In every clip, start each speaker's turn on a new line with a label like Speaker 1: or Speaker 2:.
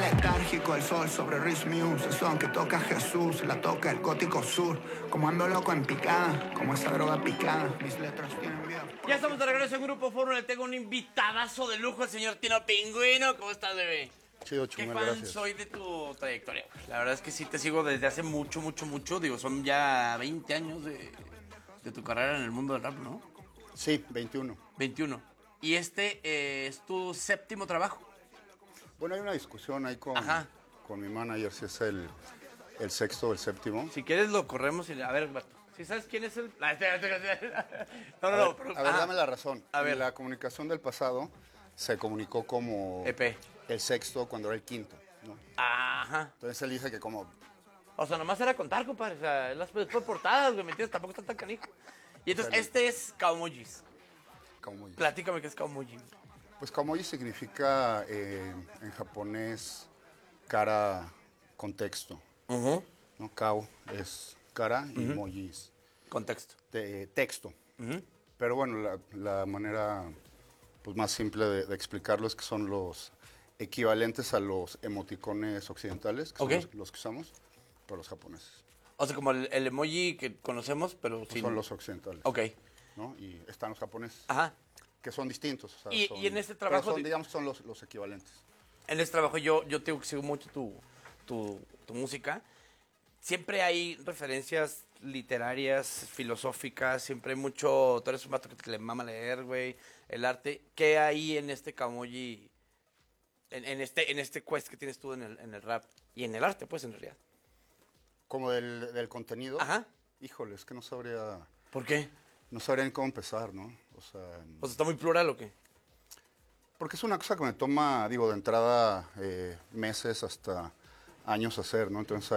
Speaker 1: letárgico el sol sobre Rich Muse. El son que toca Jesús, la toca el gótico sur. Como ando loco en picada, como esa droga picada. Mis letras tienen vida.
Speaker 2: Ya estamos de regreso en Grupo Fórmula. Tengo un invitadazo de lujo, el señor Tino Pingüino. ¿Cómo estás, bebé?
Speaker 3: Chido,
Speaker 2: Qué
Speaker 3: Chumel,
Speaker 2: fan
Speaker 3: gracias.
Speaker 2: soy de tu trayectoria. La verdad es que sí te sigo desde hace mucho. Digo, son ya 20 años de tu carrera en el mundo del rap, ¿no?
Speaker 3: Sí, 21.
Speaker 2: 21. Y es tu séptimo trabajo.
Speaker 3: Bueno, hay una discusión ahí
Speaker 2: Ajá.
Speaker 3: con mi manager si es el sexto o el séptimo.
Speaker 2: Si quieres lo corremos y... A ver, Bato, ¿sí sabes quién es el...? No.
Speaker 3: A ver, dame la razón.
Speaker 2: A ver.
Speaker 3: En la comunicación del pasado se comunicó como
Speaker 2: EP.
Speaker 3: el sexto cuando era el quinto, ¿no?
Speaker 2: Ajá.
Speaker 3: Entonces él dice que como...
Speaker 2: O sea, nomás era contar, compadre. O sea, las portadas, güey, ¿me entiendes? Tampoco está tan canijo. Y entonces, este es Kaomojis.
Speaker 3: Kaumoji.
Speaker 2: Platícame qué es Kaomoji.
Speaker 3: Pues Kaumoji significa en japonés cara contexto, ¿no? Kao es cara y moji es
Speaker 2: Contexto.
Speaker 3: texto. Pero bueno, la manera pues, más simple de explicarlo es que son los equivalentes a los emoticones occidentales, que
Speaker 2: Ok.
Speaker 3: son los que usamos, para los japoneses.
Speaker 2: O sea, como el emoji que conocemos, pero sin...
Speaker 3: Son los occidentales.
Speaker 2: Ok.
Speaker 3: ¿No? Y están los japoneses,
Speaker 2: Ajá.
Speaker 3: que son distintos. O sea,
Speaker 2: Y en este trabajo
Speaker 3: pero son,
Speaker 2: de-
Speaker 3: digamos que son los equivalentes.
Speaker 2: En este trabajo yo te digo que sigo mucho tu música. Siempre hay referencias literarias, filosóficas, siempre hay mucho... Tú eres un vato que le mama leer, güey, el arte. ¿Qué hay en este Kaomoji, en este quest que tienes tú en el rap y en el arte, pues, en realidad?
Speaker 3: Como del contenido.
Speaker 2: Ajá.
Speaker 3: Híjole, es que no sabría ni cómo empezar, ¿no? O sea,
Speaker 2: O sea, ¿está muy plural o qué?
Speaker 3: porque es una cosa que me toma, digo, de entrada meses hasta años hacer, ¿no? Entonces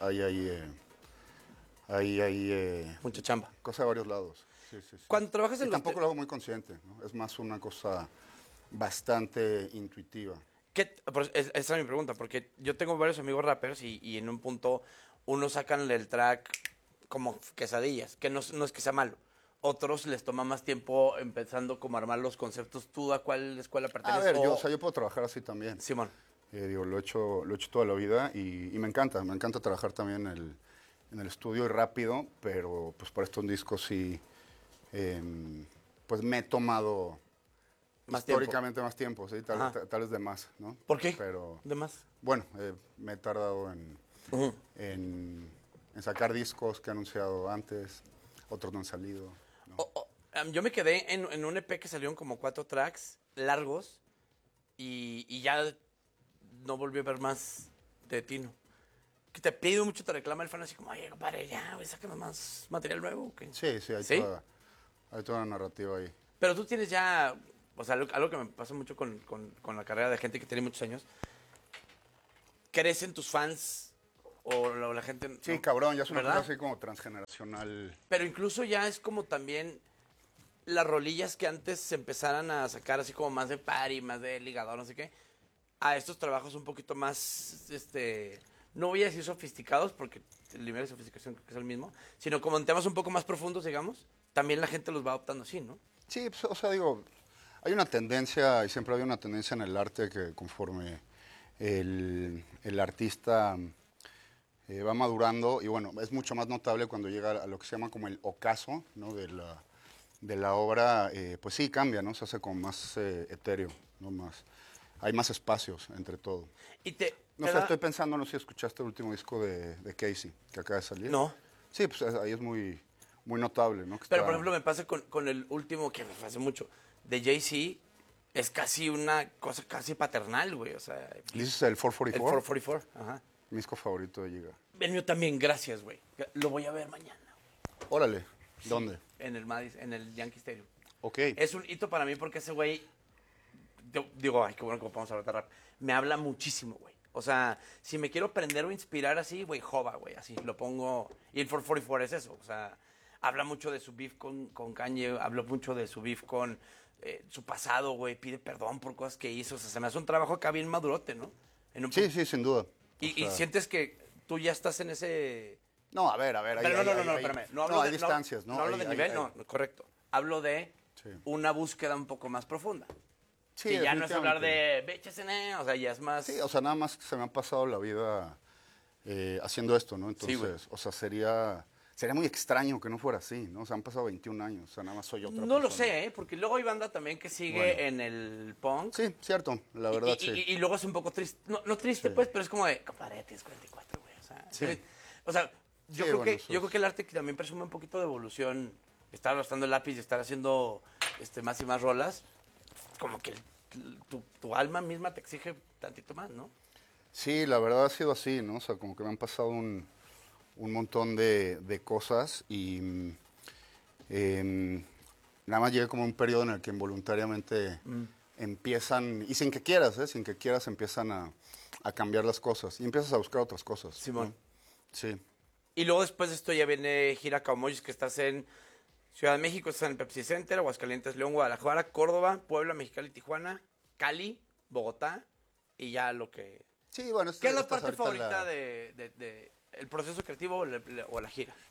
Speaker 3: hay
Speaker 2: Mucha chamba.
Speaker 3: cosa de varios lados. Sí, sí, sí.
Speaker 2: Cuando trabajas en
Speaker 3: Y
Speaker 2: los...
Speaker 3: tampoco lo hago muy consciente, ¿no? Es más una cosa bastante intuitiva.
Speaker 2: Esa es mi pregunta, porque yo tengo varios amigos rappers y en un punto unos sacan el track como quesadillas, que no es que sea malo. Otros les toma más tiempo empezando como a armar los conceptos. ¿Tú a cuál escuela
Speaker 3: A
Speaker 2: perteneces?
Speaker 3: ver, yo puedo trabajar así también.
Speaker 2: Simón.
Speaker 3: Digo, lo he hecho toda la vida y me encanta trabajar también en el estudio y rápido, pero pues para estos discos sí, pues me he tomado
Speaker 2: Más
Speaker 3: históricamente más tiempo, sí,
Speaker 2: Ajá.
Speaker 3: tal vez de más, ¿no?
Speaker 2: ¿Por qué?
Speaker 3: Pero,
Speaker 2: ¿De más?
Speaker 3: bueno, me he tardado en sacar discos que he anunciado antes, otros no han salido, ¿no?
Speaker 2: Yo me quedé en un EP que salieron como 4 tracks largos y ya no volví a ver más de Tino. Que te pido mucho, te reclama el fan así como, oye, compadre, ya, güey, sácanos más material nuevo. ¿O qué?
Speaker 3: Sí, hay toda una narrativa ahí.
Speaker 2: Pero tú tienes ya, o sea, algo que me pasa mucho con la carrera de gente que tiene muchos años, ¿crecen tus fans o la gente?
Speaker 3: Sí,
Speaker 2: ¿no?
Speaker 3: cabrón, ya es una
Speaker 2: ¿Verdad?
Speaker 3: cosa así como transgeneracional.
Speaker 2: Pero incluso ya es como también las rolillas que antes se empezaran a sacar así como más de party, más de ligador, no sé qué, a estos trabajos un poquito más, no voy a decir sofisticados, porque el nivel de sofisticación creo que es el mismo, sino como en temas un poco más profundos, digamos, también la gente los va adoptando así, ¿no?
Speaker 3: Sí, pues, o sea, digo, hay una tendencia, y siempre hay una tendencia en el arte que conforme el artista va madurando, y bueno, es mucho más notable cuando llega a lo que se llama como el ocaso, ¿no? de la obra, pues sí, cambia, ¿no? Se hace como más etéreo, ¿no? Hay más espacios entre todo. No sé, estoy pensando, no sé si escuchaste el último disco de Casey, que acaba de salir.
Speaker 2: No.
Speaker 3: Sí, pues ahí es muy notable, ¿no? Que
Speaker 2: Pero,
Speaker 3: está-
Speaker 2: por ejemplo, me pasa con el último, que me hace mucho, de Jay-Z, es casi una cosa casi paternal, güey, o sea...
Speaker 3: ¿Dices el
Speaker 2: El
Speaker 3: 444?
Speaker 2: 444, ajá.
Speaker 3: Mi disco favorito de Giga.
Speaker 2: El mío también, gracias, güey. Lo voy a ver mañana.
Speaker 3: Órale, ¿dónde?
Speaker 2: En el Madison, en el Yankee Stadium.
Speaker 3: Ok.
Speaker 2: Es un hito para mí porque ese güey, digo, ay, qué bueno que podemos hablar de rap, me habla muchísimo, güey. O sea, si me quiero aprender o inspirar así, güey, Jova, güey, así, lo pongo... Y el 444 es eso, o sea, habla mucho de su beef con Kanye, habla mucho de su beef con su pasado, güey, pide perdón por cosas que hizo, o sea, se me hace un trabajo acá bien madurote, ¿no?
Speaker 3: Sí, sí, sin duda.
Speaker 2: Y sientes que tú ya estás en ese...
Speaker 3: No, a ver.
Speaker 2: Pero no, espérame. No, hablo
Speaker 3: hay
Speaker 2: de,
Speaker 3: distancias, ¿no?
Speaker 2: No hablo de nivel,
Speaker 3: hay-
Speaker 2: no, correcto. Hablo de
Speaker 3: Sí.
Speaker 2: una búsqueda un poco más profunda.
Speaker 3: Sí,
Speaker 2: Sí, ya no es hablar de
Speaker 3: definitivamente.
Speaker 2: o sea, ya es más...
Speaker 3: Sí, o sea, nada más se me ha pasado la vida haciendo esto, ¿no?
Speaker 2: Sí, güey.
Speaker 3: Entonces, o sea, sería muy extraño que no fuera así, ¿no? O sea, han pasado 21 años, o sea, nada más soy otra
Speaker 2: No lo
Speaker 3: persona.
Speaker 2: sé, ¿eh? Porque luego hay banda también que sigue
Speaker 3: Bueno.
Speaker 2: en el punk.
Speaker 3: Sí, cierto, la verdad, sí.
Speaker 2: Y luego es un poco triste. No triste,
Speaker 3: Sí.
Speaker 2: pues, pero es como de, compadre, tienes 44, güey. O sea,
Speaker 3: Sí.
Speaker 2: o sea yo,
Speaker 3: Sí,
Speaker 2: creo
Speaker 3: bueno,
Speaker 2: que,
Speaker 3: eso
Speaker 2: yo
Speaker 3: es.
Speaker 2: creo que el arte que también presume un poquito de evolución. Estar gastando el lápiz y estar haciendo más y más rolas. Como que tu alma misma te exige tantito más, ¿no?
Speaker 3: Sí, la verdad ha sido así, ¿no? O sea, como que me han pasado un montón de cosas y nada más llegué como a un periodo en el que involuntariamente empiezan, y sin que quieras, ¿eh? Sin que quieras empiezan a cambiar las cosas y empiezas a buscar otras cosas.
Speaker 2: Simón.
Speaker 3: ¿no? Sí.
Speaker 2: Y luego después de esto ya viene Gira Caumollos, que estás en Ciudad de México, estás en el Pepsi Center, Aguascalientes, León, Guadalajara, Córdoba, Puebla, Mexicali, Tijuana, Cali, Bogotá y ya lo que...
Speaker 3: Sí, bueno,
Speaker 2: ¿Qué es la
Speaker 3: esta
Speaker 2: parte
Speaker 3: ahorita
Speaker 2: favorita de el proceso creativo o la gira?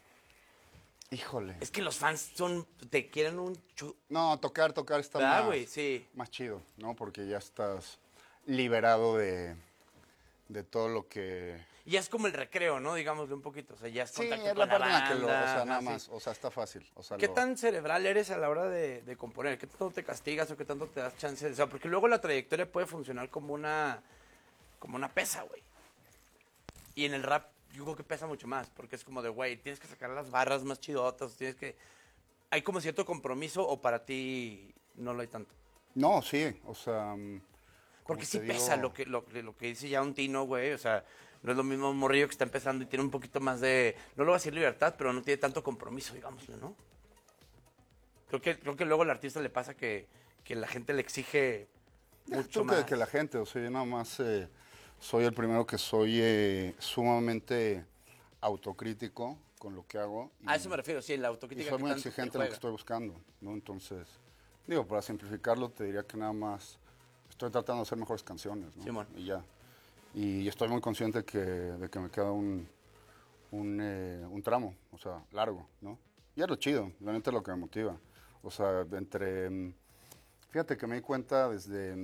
Speaker 3: Híjole.
Speaker 2: Es que los fans te quieren un...
Speaker 3: No, tocar está
Speaker 2: ¿Verdad,
Speaker 3: más,
Speaker 2: güey? Sí.
Speaker 3: más chido, ¿no? Porque ya estás liberado de todo lo que...
Speaker 2: Y ya es como el recreo, ¿no? Digámosle un poquito. O sea, ya es
Speaker 3: Sí,
Speaker 2: contacto
Speaker 3: es
Speaker 2: con
Speaker 3: la parte en la que
Speaker 2: banda,
Speaker 3: o sea, nada
Speaker 2: ajá, sí.
Speaker 3: más, o sea, está fácil. O sea,
Speaker 2: ¿Qué tan cerebral eres a la hora de componer? ¿Qué tanto te castigas o qué tanto te das chance? O sea, porque luego la trayectoria puede funcionar como una pesa, güey. Y en el rap yo creo que pesa mucho más, porque es como de, güey, tienes que sacar las barras más chidotas, tienes que... ¿Hay como cierto compromiso o para ti no lo hay tanto?
Speaker 3: No, sí, o sea...
Speaker 2: Porque
Speaker 3: como
Speaker 2: sí
Speaker 3: te
Speaker 2: pesa
Speaker 3: digo-
Speaker 2: lo que dice ya un Tino, güey. O sea, no es lo mismo un morrillo que está empezando y tiene un poquito más de... No lo voy a decir libertad, pero no tiene tanto compromiso, digámoslo, ¿no? Creo que luego al artista le pasa que la gente le exige mucho
Speaker 3: Creo
Speaker 2: más.
Speaker 3: que la gente, o sea, yo nada más soy el primero que soy sumamente autocrítico con lo que hago.
Speaker 2: A eso me refiero, sí, la
Speaker 3: Y
Speaker 2: autocrítica
Speaker 3: soy
Speaker 2: que
Speaker 3: muy
Speaker 2: tanto te
Speaker 3: exigente en lo que
Speaker 2: juega.
Speaker 3: estoy buscando, ¿no? Entonces, digo, para simplificarlo, te diría que nada más estoy tratando de hacer mejores canciones, ¿no?
Speaker 2: Simón.
Speaker 3: Y ya. Y estoy muy consciente de que me queda un tramo, o sea, largo, ¿no? Y es lo chido, la neta es lo que me motiva. O sea, fíjate que me di cuenta desde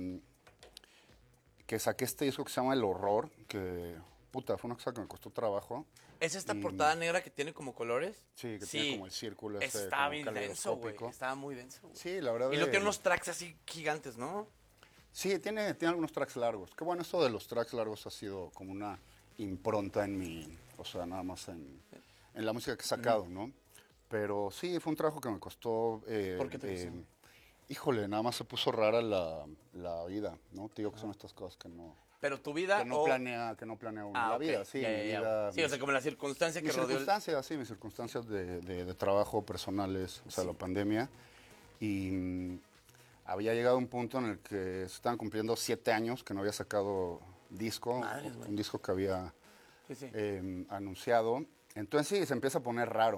Speaker 3: que saqué este disco que se llama El Horror, que, puta, fue una cosa que me costó trabajo.
Speaker 2: ¿Es esta
Speaker 3: Y-
Speaker 2: portada negra que tiene como colores?
Speaker 3: Sí, que tiene como el círculo ese
Speaker 2: Estaba
Speaker 3: como
Speaker 2: bien denso, güey.
Speaker 3: caleidoscópico.
Speaker 2: Estaba muy denso, güey.
Speaker 3: Sí, la verdad.
Speaker 2: Y luego tiene unos tracks así gigantes, ¿no?
Speaker 3: Sí, tiene algunos tracks largos. Que bueno, esto de los tracks largos ha sido como una impronta en mi, o sea, nada más en la música que he sacado, ¿no? Pero sí, fue un trabajo que me costó.
Speaker 2: ¿Por qué te costó?
Speaker 3: Híjole, nada más se puso rara la vida, ¿no? Te digo que son estas cosas que no,
Speaker 2: Pero tu vida
Speaker 3: que no
Speaker 2: o...
Speaker 3: planea uno. La
Speaker 2: ok,
Speaker 3: vida, sí,
Speaker 2: ya,
Speaker 3: mi
Speaker 2: ya, ya.
Speaker 3: vida.
Speaker 2: Sí, o sea, como la circunstancia que
Speaker 3: Mis
Speaker 2: rodeó el...
Speaker 3: circunstancias, sí, mis circunstancias de trabajo personales, o sea, la pandemia. Y había llegado a un punto en el que se estaban cumpliendo 7 años que no había sacado disco,
Speaker 2: Madres, güey.
Speaker 3: un disco que había
Speaker 2: Sí, sí.
Speaker 3: anunciado. Entonces sí, se empieza a poner raro.